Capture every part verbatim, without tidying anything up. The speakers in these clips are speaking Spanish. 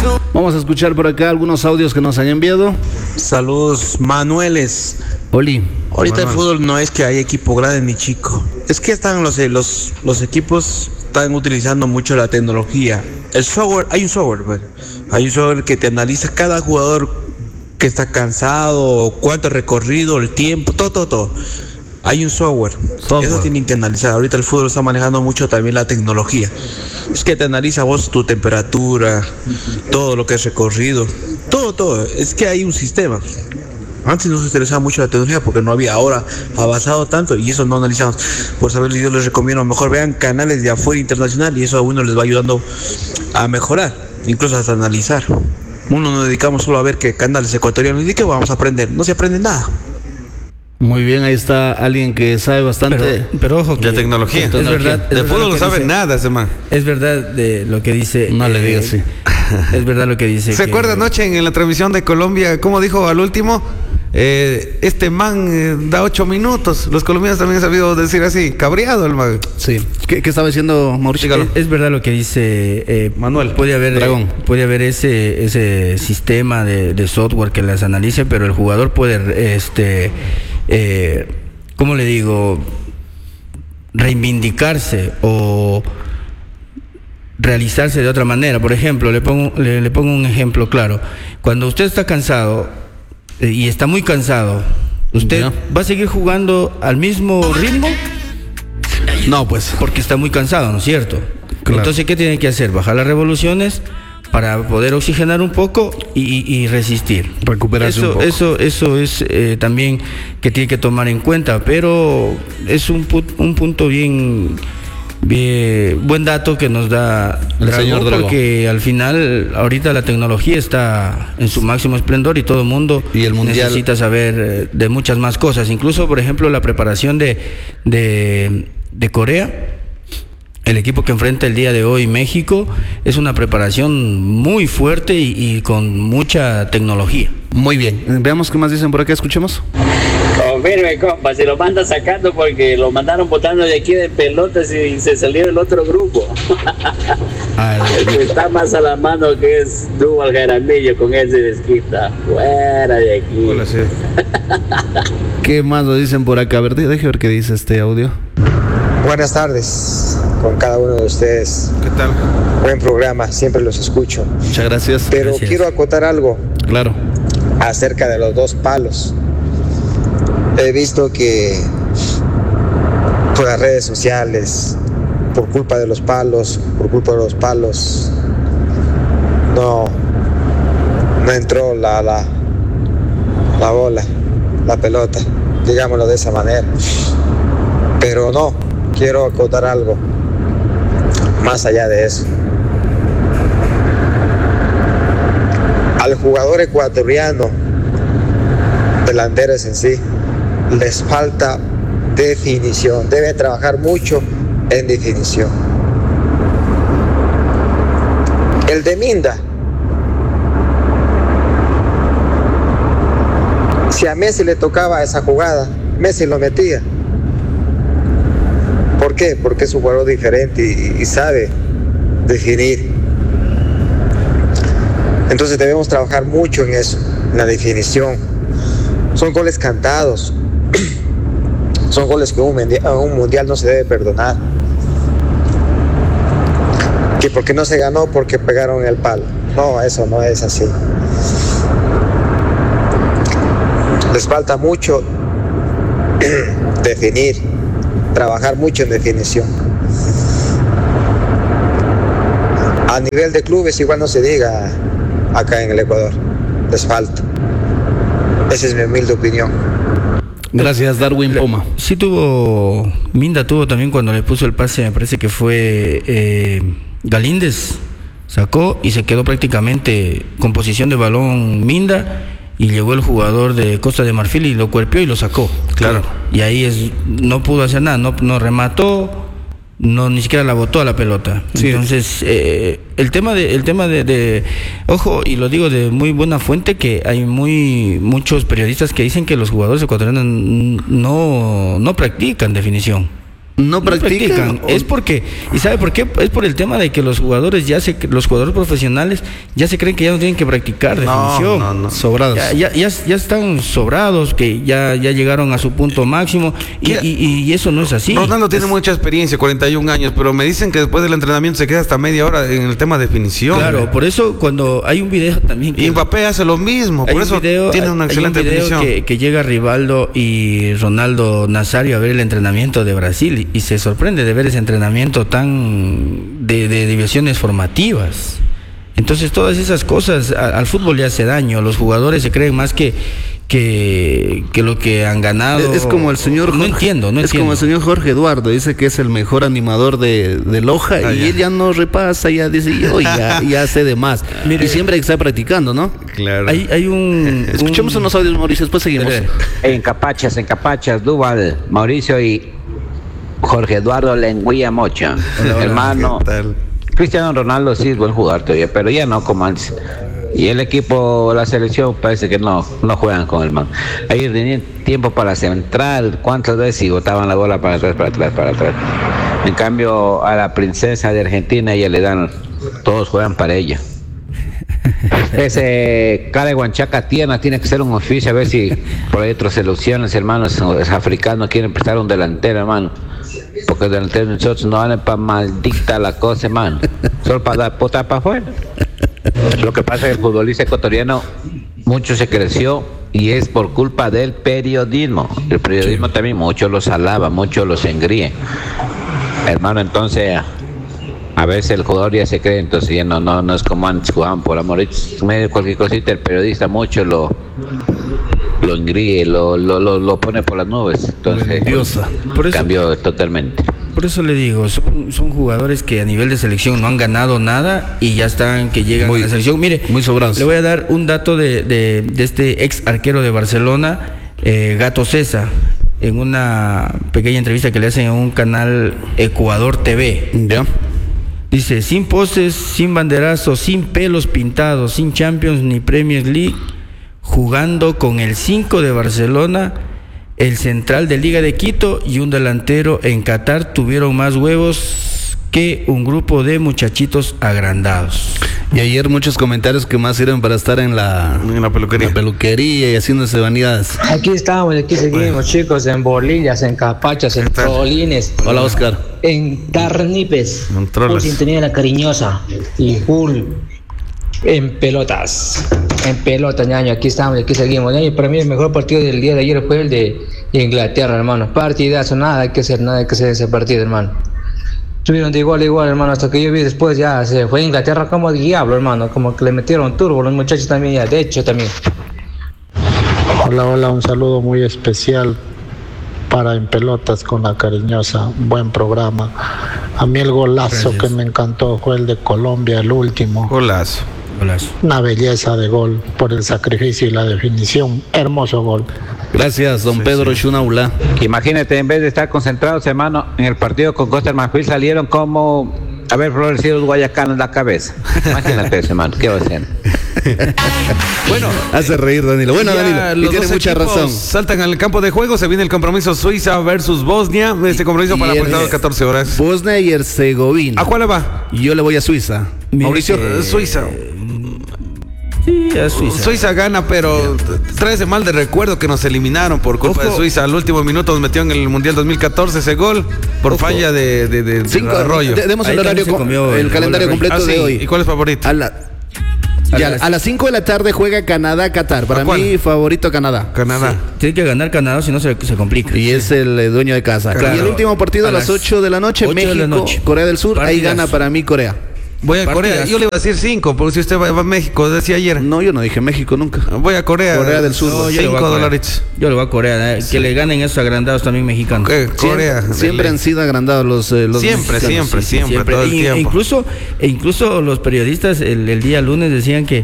Vamos a escuchar por acá algunos audios que nos han enviado. Saludos, Manueles. Oli. Ahorita Manuel. el fútbol no es que hay equipo grande ni chico. Es que están los, los, los equipos están utilizando mucho la tecnología. El software, hay un software, pues. Hay un software que te analiza cada jugador que está cansado, cuánto recorrido, el tiempo, todo, todo, todo. Hay un software. software. Eso tienen que analizar. Ahorita el fútbol está manejando mucho también la tecnología. Es que te analiza vos tu temperatura, todo lo que has recorrido, todo, todo. Es que hay un sistema. Antes no se interesaba mucho la tecnología porque no había, ahora ha avanzado tanto y eso no analizamos. Por saber, yo les recomiendo, mejor vean canales de afuera internacional y eso a uno les va ayudando a mejorar, incluso hasta analizar. Uno nos dedicamos solo a ver que canales ecuatorianos y de qué vamos a aprender, no se aprende nada. Muy bien, ahí está alguien que sabe bastante pero, pero ojo que de tecnología. Es verdad, de fútbol no sabe nada ese man. Es verdad de lo que dice. No eh, le digas sí. Es verdad lo que dice. ¿Se que, acuerda anoche en la transmisión de Colombia cómo dijo al último? Eh, este man eh, da ocho minutos. Los colombianos también han sabido decir así, cabreado el man. Sí. ¿Qué, qué estaba diciendo Mauricio? Es, es verdad lo que dice eh, Manuel. Puede haber Dragón. Puede haber ese ese sistema de, de software que las analice, pero el jugador puede, este, eh, ¿cómo le digo? Reivindicarse o realizarse de otra manera. Por ejemplo, le pongo le, le pongo un ejemplo claro. Cuando usted está cansado y está muy cansado, ¿usted ¿Ya? va a seguir jugando al mismo ritmo? No, pues. Porque está muy cansado, ¿no es cierto? Claro. Entonces, ¿qué tiene que hacer? Bajar las revoluciones para poder oxigenar un poco y, y, y resistir. Recuperarse eso, un poco. Eso, eso es eh, también que tiene que tomar en cuenta, pero es un, put, un punto bien... Bien, buen dato que nos da el Dragón, señor Dragón, porque al final ahorita la tecnología está en su máximo esplendor y todo el mundo y el mundial necesita saber de muchas más cosas, incluso por ejemplo la preparación de, de, de Corea. El equipo que enfrenta el día de hoy México es una preparación muy fuerte y, y con mucha tecnología. Muy bien, veamos qué más dicen por acá, escuchemos. Confirme, compa, se lo manda sacando porque lo mandaron botando de aquí de pelotas y se salió el otro grupo. Ay, el que está más a la mano que es Duval Jaramillo con ese desquita. Fuera de aquí. Hola, sí. ¿Qué más lo dicen por acá? A ver, déjame ver qué dice este audio. Buenas tardes con cada uno de ustedes. ¿Qué tal? Buen programa, siempre los escucho. Muchas gracias. Pero gracias. quiero acotar algo. Claro. Acerca de los dos palos. He visto que por las redes sociales, por culpa de los palos, por culpa de los palos, no, no entró la, la, la bola, la pelota, digámoslo de esa manera. Pero no, quiero acotar algo más allá de eso. Al jugador ecuatoriano, delanteros en sí, les falta definición, debe trabajar mucho en definición. El de Minda, si a Messi le tocaba esa jugada, Messi lo metía. ¿Por qué? Porque es un jugador diferente y, y sabe definir. Entonces debemos trabajar mucho en eso, en la definición. Son goles cantados. Son goles que un mundial, un mundial no se debe perdonar. Que porque no se ganó porque pegaron el palo. No, eso no es así. Les falta mucho definir, trabajar mucho en definición. A nivel de clubes igual no se diga acá en el Ecuador. Les falta. Esa es mi humilde opinión. Gracias, Darwin Poma. Sí tuvo, Minda tuvo también cuando le puso el pase, me parece que fue eh, Galíndez, sacó y se quedó prácticamente con posición de balón Minda y llegó el jugador de Costa de Marfil y lo cuerpeó y lo sacó. Claro. Y ahí es, no pudo hacer nada, no, no remató, no ni siquiera la botó a la pelota. Sí. Entonces eh, el tema de el tema de, de ojo, y lo digo de muy buena fuente, que hay muy muchos periodistas que dicen que los jugadores ecuatorianos no no practican definición. No practican. Es porque, ¿y sabe por qué? Es por el tema de que los jugadores ya se, los jugadores profesionales ya se creen que ya no tienen que practicar definición. No, no, no. Sobrados. Ya, ya, ya, ya están sobrados, que ya, ya llegaron a su punto máximo y, y, y, y eso no es así. Ronaldo tiene mucha experiencia, cuarenta y un años, pero me dicen que después del entrenamiento se queda hasta media hora en el tema de definición. Claro, por eso cuando hay un video también que y Mbappé hace lo mismo, por eso video, tiene una hay excelente un video definición. Que, que llega Rivaldo y Ronaldo Nazario a ver el entrenamiento de Brasil y, y se sorprende de ver ese entrenamiento tan de, de divisiones formativas. Entonces todas esas cosas a, al fútbol le hace daño. Los jugadores se creen más que que, que lo que han ganado. Es, es como el señor no Jorge, entiendo, no es entiendo. como el señor Jorge Eduardo, dice que es el mejor animador de, de Loja Ah, y ya. él ya no repasa, ya dice, yo ya, ya sé de más. Mire, y siempre está practicando, ¿no? Claro. Hay, hay un Escuchemos un, unos audios, Mauricio, después seguimos. Espere. En Capachas, en Capachas, Duval, Mauricio y Jorge Eduardo Lengüía Mocha. Hermano, ¿Qué tal? Cristiano Ronaldo sí es buen jugador todavía, pero ya no como antes. Y el equipo, la selección, parece que no, no juegan con el man. Ahí tenían tiempo para central, cuántas veces y botaban la bola para atrás, para atrás, para atrás. En cambio, a la princesa de Argentina ella le dan, todos juegan para ella. Ese cara de Huanchaca Tierna tiene que ser un oficio, a ver si por ahí otras selecciones, hermanos, es africanos, quieren prestar un delantero, hermano. Porque el delantero de nosotros no vale para maldita la cosa, hermano. Solo para dar puta para afuera. Lo que pasa es que el futbolista ecuatoriano mucho se creció y es por culpa del periodismo. El periodismo también mucho los alaba, mucho los engríe. Hermano, entonces a veces el jugador ya se cree, entonces ya no, no, no es como antes jugaban por amor. Medio cualquier cosita, el periodista mucho lo lo engríe, lo, lo, lo, lo pone por las nubes. Entonces Diosa. Por eso- cambió totalmente. Por eso le digo, son, son jugadores que a nivel de selección no han ganado nada y ya están que llegan Muy- a la selección. Mire, muy sobrados. le voy a dar un dato de, de, de este ex arquero de Barcelona, eh, Gato César, en una pequeña entrevista que le hacen en un canal Ecuador T V. Ya. Dice, sin poses, sin banderazos, sin pelos pintados, sin Champions ni Premier League, jugando con el cinco de Barcelona, el central de Liga de Quito y un delantero en Qatar tuvieron más huevos que un grupo de muchachitos agrandados. Y ayer muchos comentarios que más sirven para estar en la, En la peluquería. la peluquería y haciéndose vanidades. Aquí estamos, aquí seguimos, chicos, en bolillas, en capachas, en tal? trolines, Hola, Oscar. en carnipes, En trolas. full sintonía de la cariñosa y full en pelotas, en pelotas, ñaño, aquí estamos, aquí seguimos, ñaño. Para mí el mejor partido del día de ayer fue el de Inglaterra, hermano. Partidazo, nada hay que hacer, nada hay que hacer ese partido, hermano. Estuvieron de igual a igual, hermano, hasta que yo vi después ya se fue a Inglaterra como diablo, hermano, como que le metieron turbo los muchachos también, ya, de hecho también. Hola, hola, un saludo muy especial para En Pelotas con la cariñosa. Buen programa. A mí el golazo Gracias. que me encantó fue el de Colombia, el último. Golazo. Golazo. Una belleza de gol por el sacrificio y la definición. Hermoso gol. Gracias, don Pedro Shunaula. Imagínate, en vez de estar concentrados, hermano, en el partido con Costa de Marfil salieron como haber florecido los guayacanos en la cabeza. Imagínate eso, hermano, ¿qué va a hacer? Bueno, Hace reír, Danilo. Bueno, ya Danilo, y los tiene dos mucha equipos razón. saltan al campo de juego, se viene el compromiso Suiza versus Bosnia, este compromiso para Y las el- catorce horas. Bosnia y Herzegovina. ¿A cuál le va? Y yo le voy a Suiza. Mire Mauricio. que- Eh, Suiza. Sí, a Suiza. Suiza gana, pero trae ese mal de recuerdo que nos eliminaron por culpa Ojo. de Suiza. Al último minuto nos metió en el Mundial dos mil catorce ese gol por Ojo. falla de, de, de- de Cinco, Arroyo. de- demos Ahí el horario, también se co- comió el el calendario gol completo Ah, sí. de hoy. ¿Y cuál es favorito? A la, A ya, las- a las cinco de la tarde juega Canadá-Qatar. Para ¿A cuál? mí, favorito Canadá. Canadá. Tiene que ganar Canadá, si no se, se complica. Y es el eh, dueño de casa. Claro. Y el último partido a, A las las ocho de la noche, ocho de México, la noche. Corea del Sur. Ahí Partidazo. gana para mí Corea. Voy a Corea. Partidazo. Yo le iba a decir cinco, porque si usted va, va a México, decía ayer. No, yo no dije México nunca. Voy a Corea. Corea del Sur. No, yo le voy a cinco Corea. dólares. Yo le voy a Corea, eh, que le ganen esos agrandados también mexicanos. Eh, Corea. Siempre, de siempre ley. han sido agrandados los, eh, los Siempre, mexicanos. siempre, Sí, sí, siempre, todo el Y- tiempo. E incluso, e incluso los periodistas el, el día lunes decían que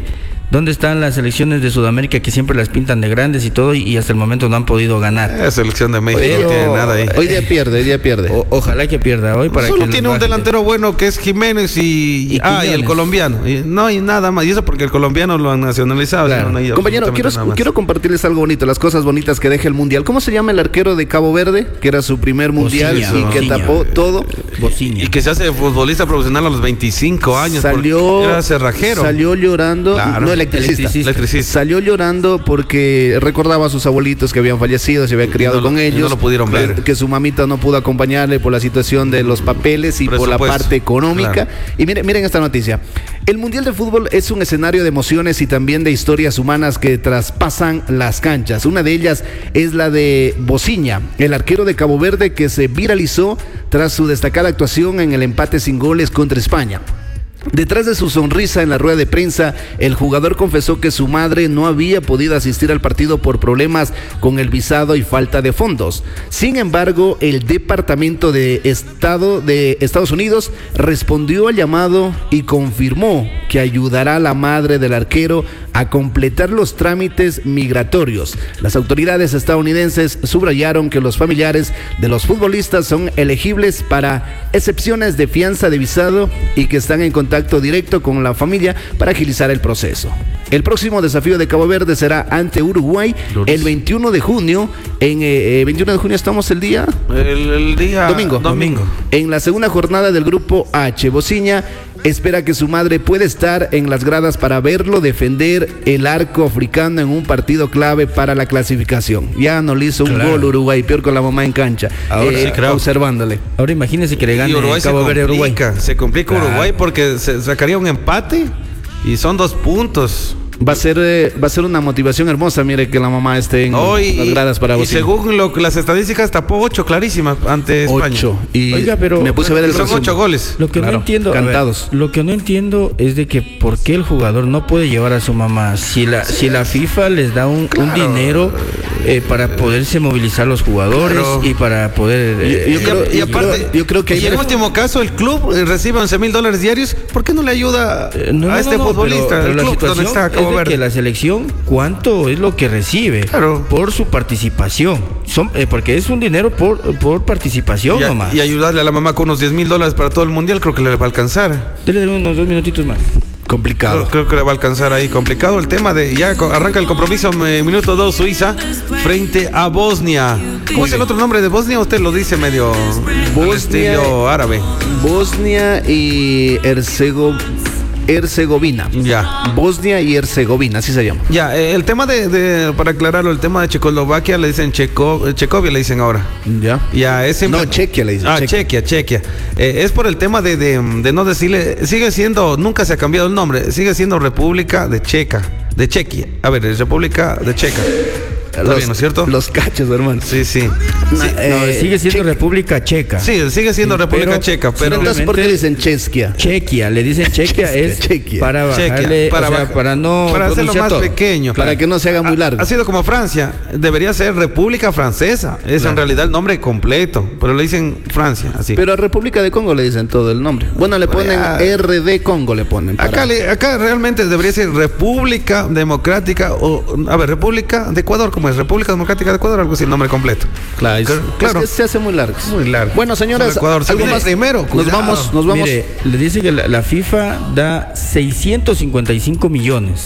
¿Dónde están las selecciones de Sudamérica que siempre las pintan de grandes y todo, y, y hasta el momento no han podido ganar? La selección de México Pero- no tiene nada ahí. Hoy día pierde, hoy día pierde. O- ojalá que pierda hoy para Solo que tiene un baje. delantero bueno que es Jiménez y, Y ah, y el Quiñones. colombiano. Y no hay nada más. Y eso porque el colombiano lo han nacionalizado. Claro. no hay Compañero, absolutamente quiero, nada más. quiero compartirles algo bonito, las cosas bonitas que deja el Mundial. ¿Cómo se llama el arquero de Cabo Verde? Que era su primer Mundial Bociña, y que Bociña. tapó todo. Bociña. Y que se hace futbolista profesional a los veinticinco años. Salió, porque era cerrajero. salió llorando, Claro. no electricista. Electricista. Electricista. Salió llorando porque recordaba a sus abuelitos que habían fallecido, se había criado no lo- con y ellos. no lo pudieron que, ver. que su mamita no pudo acompañarle por la situación de los papeles y por la Presupuesto. parte económica. Claro. Y miren, miren esta noticia. El Mundial de Fútbol es un escenario de emociones y también de historias humanas que traspasan las canchas. Una de ellas es la de Bociña, el arquero de Cabo Verde que se viralizó tras su destacada actuación en el empate sin goles contra España. Detrás de su sonrisa en la rueda de prensa, el jugador confesó que su madre no había podido asistir al partido por problemas con el visado y falta de fondos. Sin embargo, el Departamento de Estado de Estados Unidos respondió al llamado y confirmó que ayudará a la madre del arquero a completar los trámites migratorios. Las autoridades estadounidenses subrayaron que los familiares de los futbolistas son elegibles para excepciones de fianza de visado y que están en contacto directo con la familia para agilizar el proceso. El próximo desafío de Cabo Verde será ante Uruguay el veintiuno de junio. En eh, veintiuno de junio estamos el día El, el día domingo. domingo. En la segunda jornada del grupo H, Bociña espera que su madre pueda estar en las gradas para verlo defender el arco africano en un partido clave para la clasificación. Ya no le hizo un Claro. gol Uruguay, peor con la mamá en cancha, Ahora eh, sí, creo. observándole. Ahora imagínense que le gane Y Uruguay se Cabo Verde a Uruguay. complica. Se complica Claro. Uruguay porque se sacaría un empate y son dos puntos. Va a ser eh, va a ser una motivación hermosa, mire, que la mamá esté en No, y, las gradas para y Bociña. según lo, que las estadísticas tapó ocho clarísimas ante España. Ocho. Y Oiga, pero- me puse a ver el Son resumen. ocho goles. Lo que Claro, no entiendo, a ver, cantados. lo que no entiendo es de que por qué el jugador no puede llevar a su mamá si la si la FIFA les da un, un Claro. dinero eh, para poderse movilizar los jugadores Claro. y para poder eh, Yo- yo Y, creo- y aparte, yo creo que y hay- en último caso, el club eh, recibe once mil dólares diarios. ¿Por qué no le ayuda eh, no, no, a este no, no, futbolista? pero- pero el la club donde situación está es Cabo de Verde. que la selección cuánto es lo que recibe Claro. por su participación. Son eh, porque es un dinero por por participación Y, a- nomás. y ayudarle a la mamá con unos diez mil dólares para todo el mundial, creo que le va a alcanzar. Dele unos dos minutitos más. Complicado. Creo, creo que le va a alcanzar ahí. Complicado el tema de. Ya co- arranca el compromiso, eh, minuto dos, Suiza frente a Bosnia. ¿Cómo es el otro nombre de Bosnia? Usted lo dice medio. al Bosnia- estilo árabe. Bosnia y Hercego- Herzegovina. Ya. Bosnia y Herzegovina, así se llama. Ya, eh, el tema de, de- para aclararlo, el tema de Checoslovaquia le dicen Checo, eh, Checovia, le dicen ahora. Ya. Ya, ese No, Chequia le dicen. Ah, Chequia. Chequia, Chequia. Eh, es por el tema de, de, de no decirle, sigue siendo, nunca se ha cambiado el nombre, sigue siendo República de Checa, de Chequia. A ver, es República de Checa. Está Los- bien, ¿no es cierto? Los cachos, hermano. Sí, sí. Na- No, eh, sigue siendo Che- República Checa. Sí, sigue siendo Sí, República pero- Checa, pero Entonces, ¿por qué dicen Chesquia? Chequia, le dicen Chequia es Chequia. para Chequia, bajarle, para o sea, baja- para no para hacerlo pronunciar más todo. pequeño. Para que no se haga muy largo. Ha, ha sido como Francia, debería ser República Francesa. Es en realidad el nombre completo, pero le dicen Francia, así. Pero a República de Congo le dicen todo el nombre. Bueno, le ponen Ah. R D Congo, le ponen. para- Acá, le- acá realmente debería ser República Democrática o, a ver, República de Ecuador, ¿cómo es? República Democrática de Ecuador, algo así, el nombre completo. Claro, es, Claro. es que se hace muy largo. Muy largo. Bueno, señoras, Solo Ecuador, se algo viene más. primero, Nos cuidado. vamos, nos vamos. Mire, le dice que la, la FIFA da seiscientos cincuenta y cinco millones.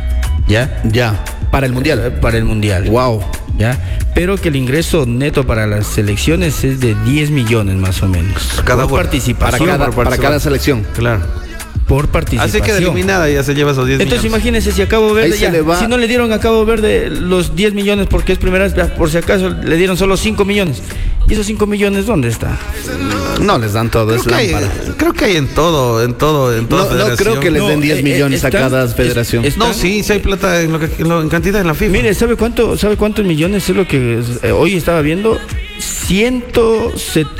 ¿Ya? Ya, para el mundial. Para el mundial. Wow. ¿Ya? Pero que el ingreso neto para las selecciones es de diez millones más o menos. Cada por uno. participación. Para cada, por para participar. cada selección. Claro. Por participación. Así que de eliminada ya se lleva esos diez Entonces millones. imagínense si a Cabo Verde Ahí se ya, le va- si no le dieron a Cabo Verde los diez millones porque es primera vez, ya, por si acaso le dieron solo cinco millones. ¿Y esos cinco millones dónde está? No les dan todo, Creo es que, hay, lámpara. creo que hay en todo, en todo, en toda No, no federación. creo que les den No, diez eh, millones eh, a están- cada es- federación. es- No, están- sí, sí hay plata en, lo que, en, lo- en cantidad en la FIFA. Mire, ¿sabe cuánto, sabe cuántos millones es lo que eh, hoy estaba viendo? ciento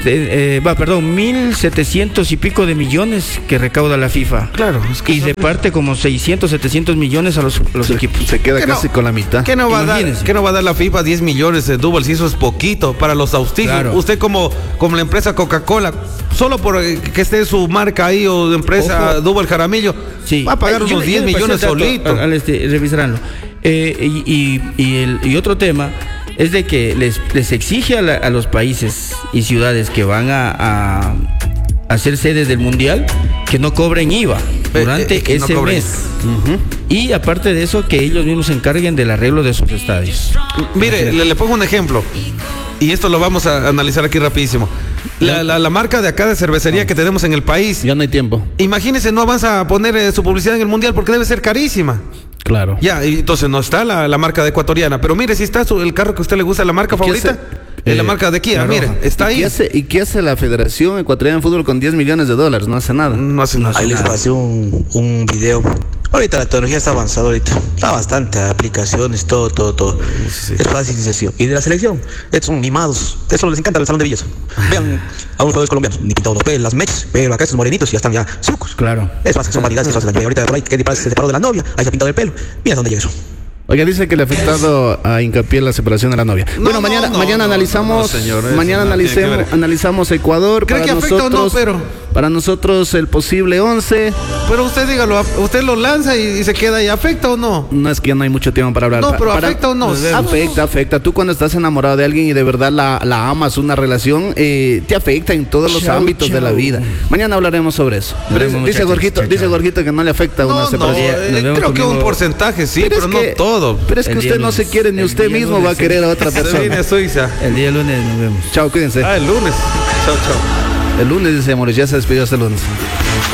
eh, va, perdón, mil setecientos y pico de millones que recauda la FIFA. Claro. Es que y reparte como seiscientos, setecientos millones a los, los se, equipos. Se queda casi no, con la mitad. ¿Qué no, va a dar, ¿Qué no va a dar la FIFA diez millones de Dubal si eso es poquito para los auspicios? Claro. Usted como, como la empresa Coca-Cola, solo por que esté su marca ahí o de empresa Dubal Jaramillo, sí. va a pagar Ay, unos yo, diez yo millones solito. Al, al este, revisarlo. Eh, y, y, y, el, y otro tema es de que les, les exige a, la, a los países y ciudades que van a, a, a ser sedes del mundial que no cobren I V A durante eh, eh, ese no mes. Uh-huh. Y aparte de eso, que ellos mismos se encarguen del arreglo de sus estadios. Mire, le, le pongo un ejemplo. Y esto lo vamos a analizar aquí rapidísimo. La, la, la marca de acá de cervecería que tenemos en el país. Ya no hay tiempo. Imagínese, no vas a poner eh, su publicidad en el mundial porque debe ser carísima. Claro. Ya, y entonces no está la, la marca de ecuatoriana. Pero mire, si está su, el carro que a usted le gusta, la marca favorita. Es eh, la marca de Kia, mire, está ¿Y ahí. Qué hace, ¿Y qué hace la Federación Ecuatoriana de Fútbol con diez millones de dólares? No hace nada. No hace nada. Ahí les pasé un, un video. Ahorita la tecnología está avanzada, ahorita. Está bastante, aplicaciones, todo, todo, todo. Sí. Es fácil y sencillo. Y de la selección, estos son mimados. Eso les encanta el salón de belleza. Vean a unos jugadores colombianos, ni pintados los pelos, las mechas, pero acá estos morenitos ya están ya sucos. Claro. Es más que son vanidades, eso hace daño. Ahorita por ahí, que se separó de la novia, ahí se ha pintado el pelo. Mira dónde llega eso. Oiga, dice que le ha afectado a hincapié la separación de la novia. No, bueno, mañana, no, mañana no, analizamos, no, no, señor, mañana analicemos, analizamos Ecuador. ¿Cree para que afecta nosotros, o no, pero? Para nosotros el posible once. Pero usted dígalo, usted lo lanza y, y se queda ahí. ¿Afecta o no? No, es que ya no hay mucho tiempo para hablar. No, pero para, ¿afecta o no? Afecta, afecta. Tú cuando estás enamorado de alguien y de verdad la, la amas, una relación, eh, te afecta en todos los chau, ámbitos chau. de la vida. Mañana hablaremos sobre eso. Pero dice Jorgito, dice Jorgito que no le afecta no, una separación. No, eh, creo que un porcentaje sí, pero, pero no que, todo. Pero es que usted no se quiere ni usted mismo lunes, va a querer a otra persona. Se viene a Suiza. El día lunes nos vemos. Chao, cuídense. Ah, el lunes. Chao, chao. El lunes, dice Amores, ya se despidió hasta el lunes.